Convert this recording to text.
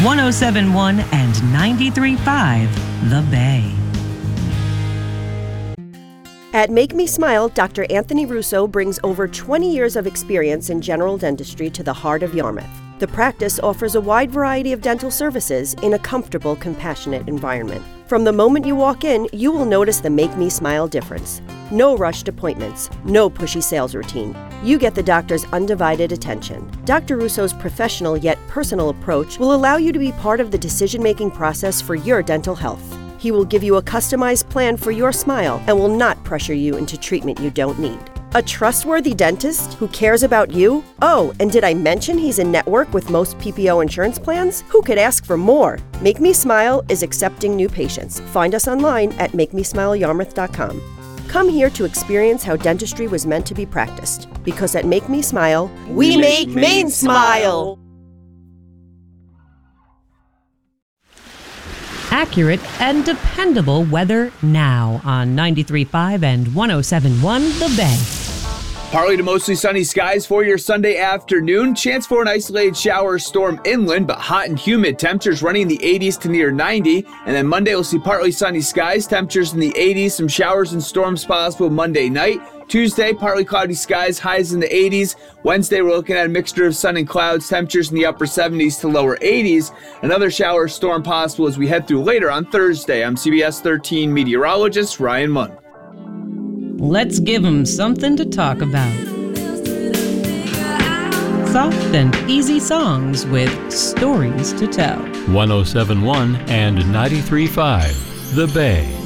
1071 and 93.5 The Bay. At Make Me Smile, Dr. Anthony Russo brings over 20 years of experience in general dentistry to the heart of Yarmouth. The practice offers a wide variety of dental services in a comfortable, compassionate environment. From the moment you walk in, you will notice the Make Me Smile difference. No rushed appointments, no pushy sales routine. You get the doctor's undivided attention. Dr. Russo's professional yet personal approach will allow you to be part of the decision-making process for your dental health. He will give you a customized plan for your smile and will not pressure you into treatment you don't need. A trustworthy dentist who cares about you? Oh, and did I mention he's in network with most PPO insurance plans? Who could ask for more? Make Me Smile is accepting new patients. Find us online at makemesmileyarmouth.com. Come here to experience how dentistry was meant to be practiced. Because at Make Me Smile, we make Maine smile! Accurate and dependable weather now on 93.5 and 107.1 The Bay. Partly to mostly sunny skies for your Sunday afternoon. Chance for an isolated shower or storm inland, but hot and humid. Temperatures running in the 80s to near 90. And then Monday we'll see partly sunny skies. Temperatures in the 80s. Some showers and storms possible Monday night. Tuesday, partly cloudy skies, highs in the 80s. Wednesday, we're looking at a mixture of sun and clouds, temperatures in the upper 70s to lower 80s. Another shower or storm possible as we head through later on Thursday. I'm CBS 13 meteorologist Ryan Munn. Let's give them something to talk about. Soft and easy songs with stories to tell. 107.1 and 93.5 The Bay.